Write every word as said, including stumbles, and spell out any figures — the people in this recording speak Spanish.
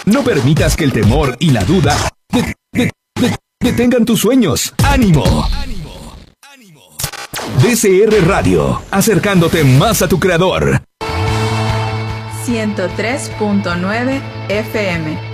No permitas que el temor y la duda de- de- de- detengan tus sueños. ¡Ánimo! D C R Radio, acercándote más a tu creador. ciento tres punto nueve F M.